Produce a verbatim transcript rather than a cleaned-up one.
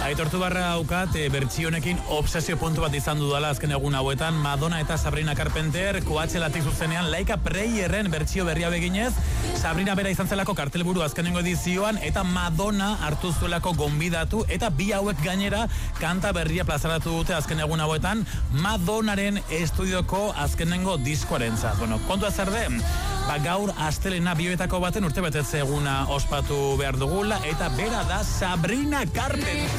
Aitortu barra haukat, e, bertsionekin obsesio puntu bat izan dudala azken egun hauetan, Madonna eta Sabrina Carpenter koatxelatik zuzenean Laika Preyerren bertsio berria beginez, Sabrina bera izan zelako kartelburu azkenengo edizioan, eta Madonna hartu zuelako gonbidatu, eta bi hauek gainera kanta berria plazaratu dute azken egun hauetan, Madonnaren estudioko azkenengo diskoarentzat. Bueno, kontua zer den? Ba, gaur astelena bioetako baten urtebetetze eguna ospatu behar dugula, eta bera da Sabrina Carpenter.